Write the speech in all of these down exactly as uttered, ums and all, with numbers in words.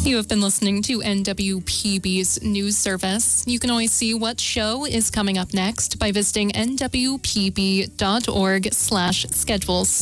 You have been listening to N W P B's news service. You can always see what show is coming up next by visiting N W P B dot org slash schedules.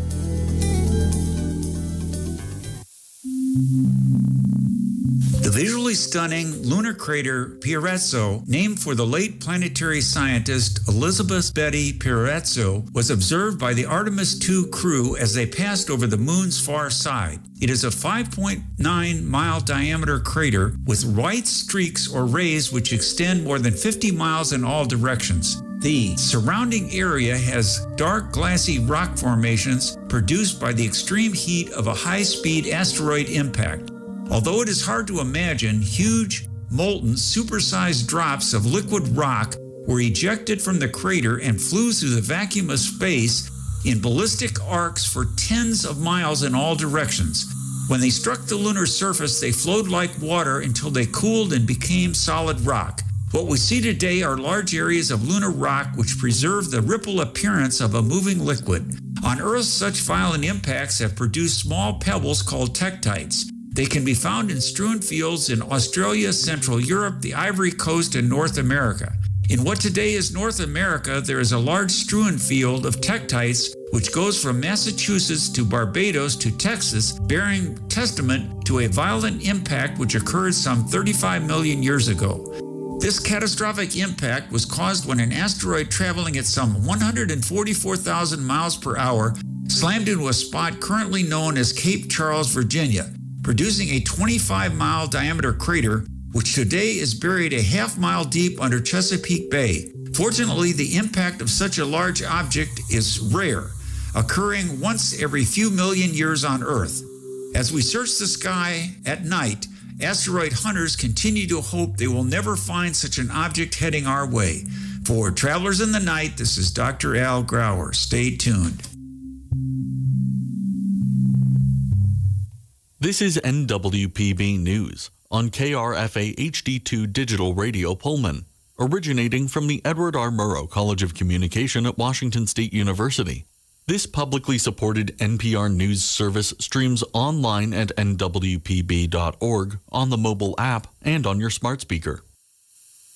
The visually stunning lunar crater Pierazzo, named for the late planetary scientist Elizabeth Betty Pierazzo, was observed by the Artemis two crew as they passed over the moon's far side. It is a five point nine mile diameter crater with white streaks or rays which extend more than fifty miles in all directions. The surrounding area has dark glassy rock formations produced by the extreme heat of a high-speed asteroid impact. Although it is hard to imagine, huge, molten, supersized drops of liquid rock were ejected from the crater and flew through the vacuum of space in ballistic arcs for tens of miles in all directions. When they struck the lunar surface, they flowed like water until they cooled and became solid rock. What we see today are large areas of lunar rock which preserve the ripple appearance of a moving liquid. On Earth, such violent impacts have produced small pebbles called tektites. They can be found in strewn fields in Australia, Central Europe, the Ivory Coast, and North America. In what today is North America, there is a large strewn field of tektites which goes from Massachusetts to Barbados to Texas, bearing testament to a violent impact which occurred some thirty-five million years ago. This catastrophic impact was caused when an asteroid traveling at some one hundred forty-four thousand miles per hour slammed into a spot currently known as Cape Charles, Virginia, producing a twenty-five mile diameter crater, which today is buried a half mile deep under Chesapeake Bay. Fortunately, the impact of such a large object is rare, occurring once every few million years on Earth. As we search the sky at night, asteroid hunters continue to hope they will never find such an object heading our way. For Travelers in the Night, this is Doctor Al Grauer. Stay tuned. This is N W P B News on K R F A H D two Digital Radio Pullman, originating from the Edward R. Murrow College of Communication at Washington State University. This publicly supported N P R news service streams online at N W P B dot org, on the mobile app, and on your smart speaker.